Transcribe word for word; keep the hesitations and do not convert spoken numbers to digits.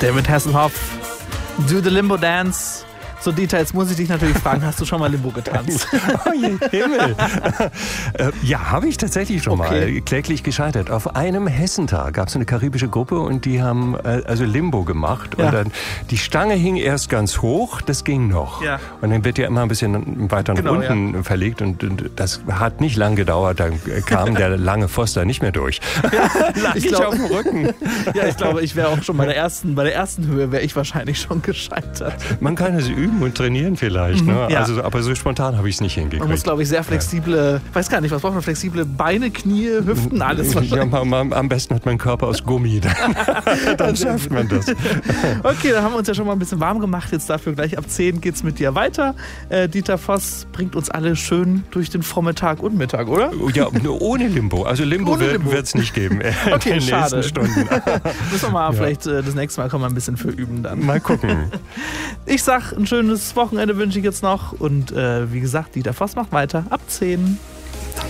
David Hasselhoff, Do the Limbo Dance. So, Dieter, jetzt muss ich dich natürlich fragen, hast du schon mal Limbo getanzt? Oh je, Himmel. Ja, habe ich tatsächlich schon Okay. mal. Kläglich gescheitert. Auf einem Hessentag gab es eine karibische Gruppe und die haben äh, also Limbo gemacht. Ja. Und dann, die Stange hing erst ganz hoch, das ging noch. Ja. Und dann wird ja immer ein bisschen weiter nach Genau, unten ja. verlegt und, und das hat nicht lang gedauert, dann kam der lange Pfoster nicht mehr durch. Lag ich ich glaub- auf dem Rücken. Ja, ich glaube, ich wäre auch schon bei der ersten, bei der ersten Höhe wäre ich wahrscheinlich schon gescheitert. Man kann es üben und trainieren vielleicht, ne? ja. Also, aber so spontan habe ich es nicht hingekriegt. Man muss, glaube ich, sehr flexible, weiß gar nicht, was braucht man, flexible Beine, Knie, Hüften, alles Ja, wahrscheinlich. man, man, am besten hat man einen Körper aus Gummi, dann, dann schafft man das. Okay, dann haben wir uns ja schon mal ein bisschen warm gemacht. Jetzt dafür gleich ab zehn geht's mit dir weiter. Äh, Dieter Voss bringt uns alle schön durch den Vormittag und Mittag, oder? Ja, nur ohne Limbo. Also Limbo Ohne Limbo. wird es nicht geben in Okay, den schade. nächsten Stunden. Müssen wir mal Ja. vielleicht äh, das nächste Mal können wir ein bisschen für üben dann. Mal gucken. Ich sag, ein schönes Wochenende wünsche ich jetzt noch. Und äh, wie gesagt, Dieter Voss macht weiter ab zehn.